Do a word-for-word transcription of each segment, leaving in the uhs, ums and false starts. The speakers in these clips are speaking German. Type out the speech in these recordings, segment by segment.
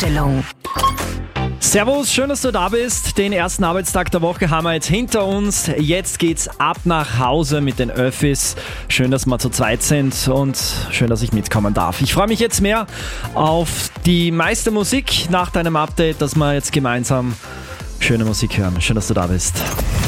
Einstellung. Servus, schön, dass du da bist. Den ersten Arbeitstag der Woche haben wir jetzt hinter uns. Jetzt geht's ab nach Hause mit den Öffis. Schön, dass wir zu zweit sind und schön, dass ich mitkommen darf. Ich freue mich jetzt mehr auf die meiste Musik nach deinem Update, dass wir jetzt gemeinsam schöne Musik hören. Schön, dass du da bist.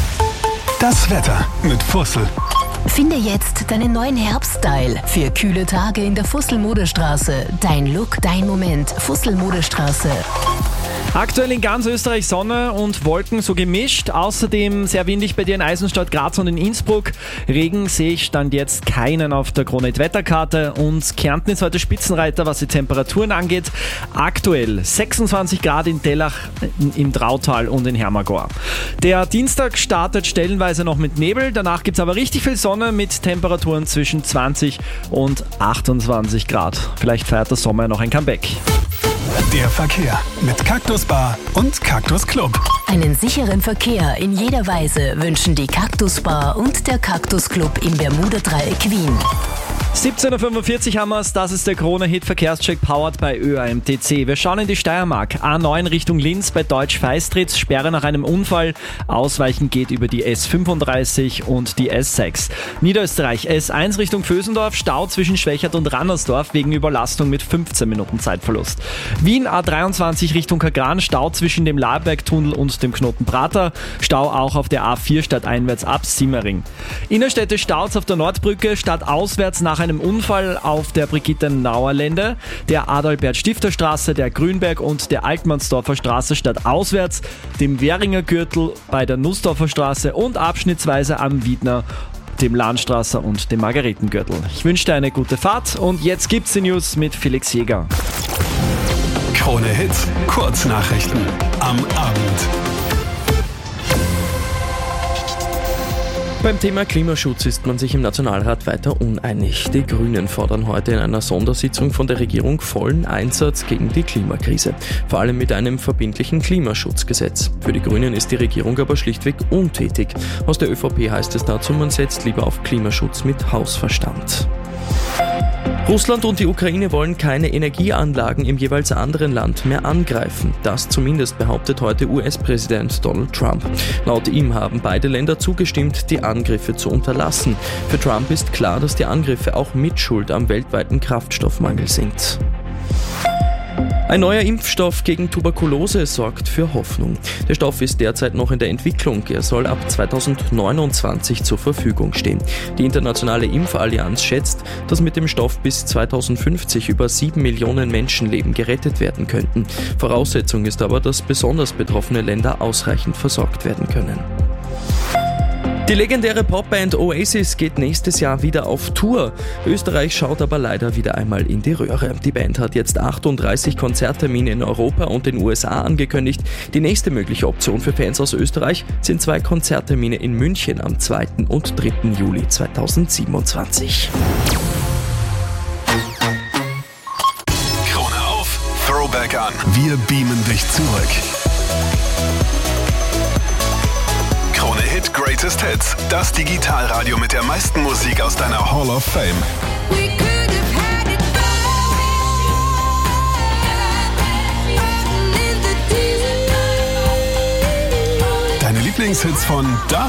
Das Wetter mit Fussel. Finde jetzt deinen neuen Herbststyle für kühle Tage in der Fussel-Modestraße. Dein Look, dein Moment. Fussel-Modestraße. Aktuell in ganz Österreich Sonne und Wolken so gemischt. Außerdem sehr windig bei dir in Eisenstadt, Graz und in Innsbruck. Regen sehe ich stand jetzt keinen auf der Kronit-Wetterkarte. Und Kärnten ist heute Spitzenreiter, was die Temperaturen angeht. Aktuell sechsundzwanzig Grad in Tellach, im Drautal und in Hermagor. Der Dienstag startet stellenweise noch mit Nebel. Danach gibt es aber richtig viel Sonne mit Temperaturen zwischen zwanzig und achtundzwanzig Grad. Vielleicht feiert der Sommer noch ein Comeback. Der Verkehr mit Cactus Bar und Cactus Club. Einen sicheren Verkehr in jeder Weise wünschen die Cactus Bar und der Cactus Club im Bermuda-Dreieck Wien. siebzehn Uhr fünfundvierzig haben wir es, das ist der Krone-Hit-Verkehrscheck powered bei Ö A M T C. Wir schauen in die Steiermark. A neun Richtung Linz bei Deutsch-Feistritz, Sperre nach einem Unfall. Ausweichen geht über die S fünfunddreißig und die S sechs. Niederösterreich S eins Richtung Vösendorf, Stau zwischen Schwächert und Rannersdorf wegen Überlastung mit fünfzehn Minuten Zeitverlust. Wien A dreiundzwanzig Richtung Kagran, Stau zwischen dem Labergtunnel und dem Knoten Prater. Stau auch auf der A vier stadteinwärts ab Simmering. Innerstädte Staus auf der Nordbrücke, stadtauswärts nach einem Unfall auf der Brigitte-Nauer-Lände, der Adalbert-Stifter-Straße, der Grünberg und der Altmannsdorfer Straße stadtauswärts, dem Währinger Gürtel bei der Nussdorfer Straße und abschnittsweise am Wiedner, dem Lahnstraße und dem Margaretengürtel. Ich wünsche dir eine gute Fahrt und jetzt gibt's die News mit Felix Jäger. Krone Hits, Kurznachrichten am Abend. Beim Thema Klimaschutz ist man sich im Nationalrat weiter uneinig. Die Grünen fordern heute in einer Sondersitzung von der Regierung vollen Einsatz gegen die Klimakrise. Vor allem mit einem verbindlichen Klimaschutzgesetz. Für die Grünen ist die Regierung aber schlichtweg untätig. Aus der ÖVP heißt es dazu, man setzt lieber auf Klimaschutz mit Hausverstand. Russland und die Ukraine wollen keine Energieanlagen im jeweils anderen Land mehr angreifen. Das zumindest behauptet heute U S-Präsident Donald Trump. Laut ihm haben beide Länder zugestimmt, die Angriffe zu unterlassen. Für Trump ist klar, dass die Angriffe auch Mitschuld am weltweiten Kraftstoffmangel sind. Ein neuer Impfstoff gegen Tuberkulose sorgt für Hoffnung. Der Stoff ist derzeit noch in der Entwicklung. Er soll ab zweitausendneunundzwanzig zur Verfügung stehen. Die internationale Impfallianz schätzt, dass mit dem Stoff bis zweitausendfünfzig über sieben Millionen Menschenleben gerettet werden könnten. Voraussetzung ist aber, dass besonders betroffene Länder ausreichend versorgt werden können. Die legendäre Popband Oasis geht nächstes Jahr wieder auf Tour. Österreich schaut aber leider wieder einmal in die Röhre. Die Band hat jetzt achtunddreißig Konzerttermine in Europa und den U S A angekündigt. Die nächste mögliche Option für Fans aus Österreich sind zwei Konzerttermine in München am zweiten und dritten Juli zweitausendsiebenundzwanzig. Krone auf, Throwback an. Wir beamen dich zurück. Krone Hit Greatest Hits, das Digitalradio mit der meisten Musik aus deiner Hall of Fame. Deine Lieblingshits von damals.